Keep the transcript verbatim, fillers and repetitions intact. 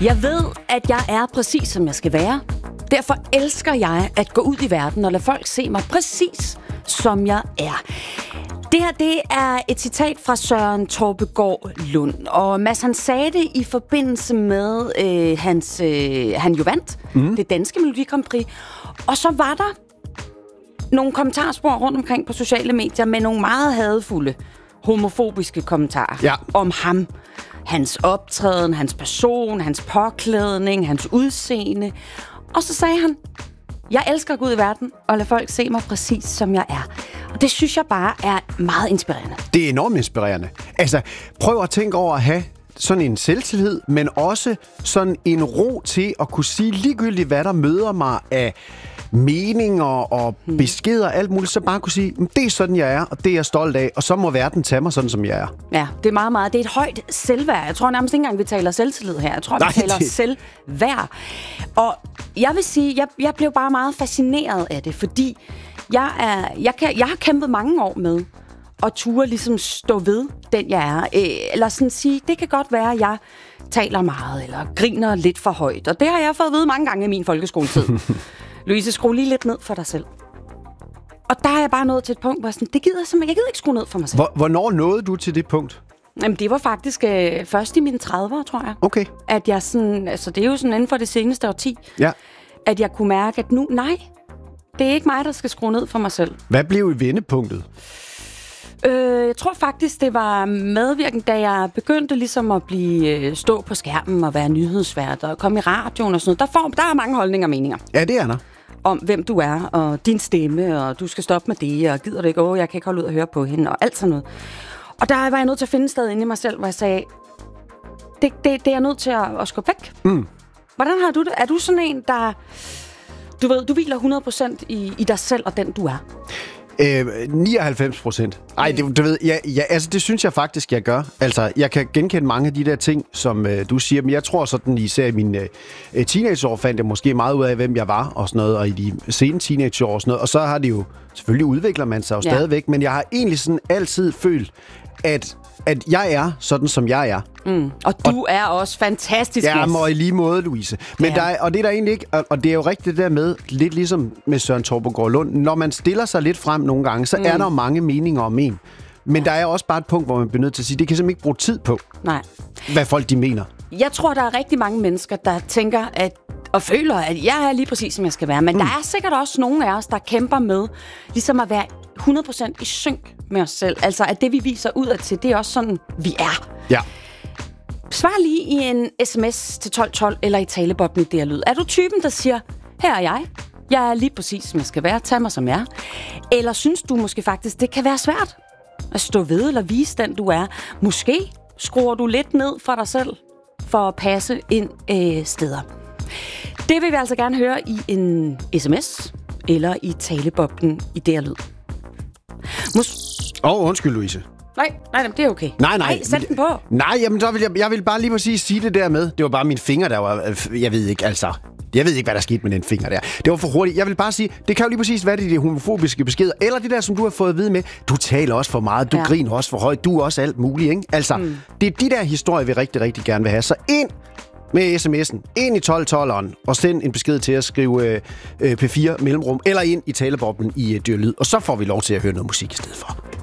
Jeg ved, at jeg er præcis, som jeg skal være. Derfor elsker jeg at gå ud i verden og lade folk se mig præcis, som jeg er. Det her, det er et citat fra Søren Torpegaard Lund. Og Mads, han sagde det i forbindelse med øh, hans... Øh, han jo vandt mm. det danske Melodi Grand Prix. Og så var der nogle kommentarspor rundt omkring på sociale medier med nogle meget hadefulde, homofobiske kommentarer ja. om ham. Hans optræden, hans person, hans påklædning, hans udseende. Og så sagde han, jeg elsker at gå ud i verden og lade folk se mig præcis, som jeg er. Og det synes jeg bare er meget inspirerende. Det er enormt inspirerende. Altså, prøv at tænke over at have sådan en selvtillid, men også sådan en ro til at kunne sige ligegyldigt, hvad der møder mig af meninger og beskeder og alt muligt, så bare kunne sige, det er sådan, jeg er, og det er jeg stolt af, og så må verden tage mig sådan, som jeg er. Ja, det er meget, meget. Det er et højt selvværd. Jeg tror nærmest ikke engang, vi taler selvtillid her. Jeg tror, Nej, vi taler det... selvværd. Og jeg vil sige, jeg, jeg blev bare meget fascineret af det, fordi jeg, er, jeg, kan, jeg har kæmpet mange år med at ture ligesom stå ved den, jeg er. Eller sådan sige, det kan godt være, at jeg taler meget, eller griner lidt for højt. Og det har jeg fået at vide mange gange i min folkeskoletid. Louise, skru lige lidt ned for dig selv. Og der er jeg bare nået til et punkt, hvor jeg sådan, det gider jeg simpelthen, jeg gider ikke skrue ned for mig selv. Hvor, hvornår nåede du til det punkt? Jamen, det var faktisk øh, først i mine tredivere, tror jeg. Okay. At jeg sådan, altså det er jo sådan inden for det seneste årti, ja. at jeg kunne mærke, at nu, nej, det er ikke mig, der skal skrue ned for mig selv. Hvad blev i vendepunktet? Øh, jeg tror faktisk, det var medvirkende, da jeg begyndte ligesom at blive stå på skærmen og være nyhedsvært og komme i radioen og sådan noget. Der, får, der er mange holdninger og meninger. Ja, det er der. Om hvem du er, og din stemme, og du skal stoppe med det, og gider det ikke, åh, jeg kan ikke holde ud og høre på hende, og alt sådan noget. Og der var jeg nødt til at finde et sted inde i mig selv, hvor jeg sagde, det, det, det er jeg nødt til at, at skubbe væk. Mm. Hvordan har du det? Er du sådan en, der, du ved, du hviler hundrede procent i, i dig selv og den, du er? Øh, nioghalvfems procent. Ej, det, du ved, ja, ja, altså, det synes jeg faktisk, jeg gør. Altså, jeg kan genkende mange af de der ting, som øh, du siger, men jeg tror sådan, især i mine øh, teenageår fandt jeg måske meget ud af, hvem jeg var og sådan noget, og i de sene teenageår og sådan noget, og så har det jo, selvfølgelig udvikler man sig jo ja. stadigvæk, men jeg har egentlig sådan altid følt, at at jeg er sådan, som jeg er. Mm. Og du og, er også fantastisk. Ja, må i lige måde, Louise. Men ja. der er, og det er der egentlig ikke, og, og det er jo rigtigt det der med, lidt ligesom med Søren Torpegaard Lund, når man stiller sig lidt frem nogle gange, så mm. er der mange meninger om en. Men ja. der er også bare et punkt, hvor man bliver nødt til at sige, det kan simpelthen ikke bruge tid på, Nej. hvad folk de mener. Jeg tror, der er rigtig mange mennesker, der tænker, at og føler, at jeg er lige præcis, som jeg skal være. Men mm. der er sikkert også nogle af os, der kæmper med ligesom at være hundrede procent i synk med os selv. Altså, at det, vi viser udad til, det er også sådan, vi er. Ja. Svar lige i en sms til tolv tolv eller i talebobben i D R Lyd. Er du typen, der siger, her er jeg. Jeg er lige præcis, som jeg skal være. Tag mig, som jeg er. Eller synes du måske faktisk, det kan være svært at stå ved eller vise den, du er? Måske skruer du lidt ned for dig selv for at passe ind øh, steder. Det vil vi altså gerne høre i en sms eller i talebobben i D R Lyd. Mås- Åh, oh, undskyld, Louise. Nej, nej, det er okay. Nej, nej. Nej, sæt den på. Nej, jamen, så vil jeg, jeg vil bare lige præcis sige det der med. Det var bare min finger, der var... Jeg ved ikke, altså... Jeg ved ikke, hvad der skete med den finger der. Det var for hurtigt. Jeg vil bare sige, det kan jo lige præcis være det, de homofobiske beskeder, eller det der, som du har fået at vide med. Du taler også for meget, du ja. griner også for højt, du er også alt muligt, ikke? Altså, mm. det er de der historier, vi rigtig, rigtig gerne vil have. Så ind med sms'en, ind i tolv tolveren, og send en besked til at skrive øh, P fire mellemrum, eller ind i taleboblen i øh, D R Lyd, og så får vi lov til at høre noget musik i stedet for.